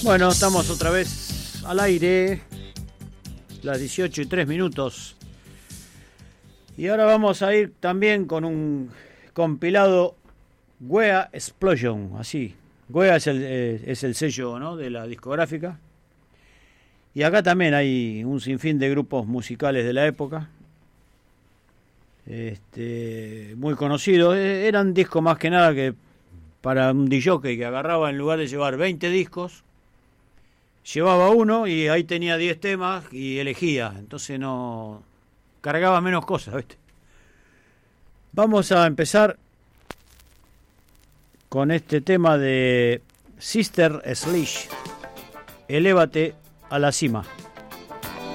Bueno, estamos otra vez al aire, las 18:03. Y ahora vamos a ir también con un compilado Wea Explosion, así. Wea es el sello, ¿no?, de la discográfica. Y acá también hay un sinfín de grupos musicales de la época. Muy conocidos. Eran discos más que nada que para un DJ que agarraba, en lugar de llevar 20 discos, llevaba uno y ahí tenía 10 temas y elegía. Entonces no cargaba menos cosas, ¿viste? Vamos a empezar con este tema de Sister Sledge, Elévate a la cima.